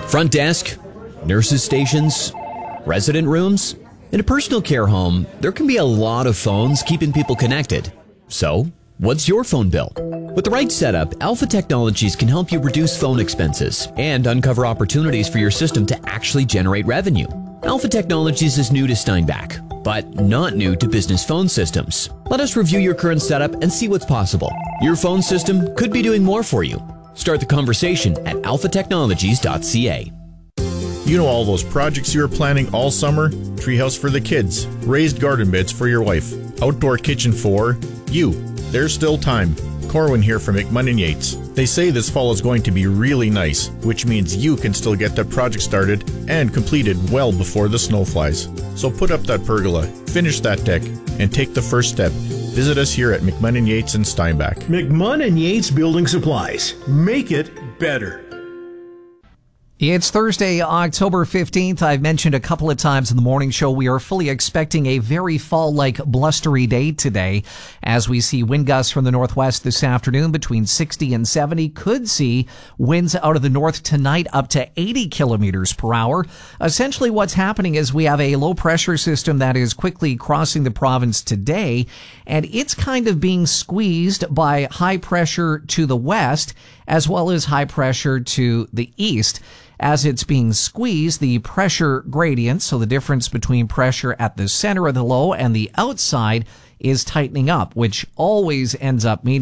Front desk, nurses' stations, resident rooms. In a personal care home, there can be a lot of phones keeping people connected. So, what's your phone bill? With the right setup, Alpha Technologies can help you reduce phone expenses and uncover opportunities for your system to actually generate revenue. Alpha Technologies is new to Steinbach, but not new to business phone systems. Let us review your current setup and see what's possible. Your phone system could be doing more for you. Start the conversation at alphatechnologies.ca. You know all those projects you were planning all summer? Treehouse for the kids, raised garden beds for your wife, outdoor kitchen for you. There's still time. Corwin here from McMunn & Yates. They say this fall is going to be really nice, which means you can still get that project started and completed well before the snow flies. So put up that pergola, finish that deck, and take the first step. Visit us here at McMunn & Yates in Steinbach. McMunn & Yates Building Supplies. Make it better. It's Thursday, October 15th. I've mentioned a couple of times in the morning show we are fully expecting a very fall-like blustery day today as we see wind gusts from the northwest this afternoon between 60 and 70. Could see winds out of the north tonight up to 80 kilometers per hour. Essentially what's happening is we have a low-pressure system that is quickly crossing the province today, and it's kind of being squeezed by high pressure to the west as well as high pressure to the east. As it's being squeezed, the pressure gradient, so the difference between pressure at the center of the low and the outside, is tightening up, which always ends up meaning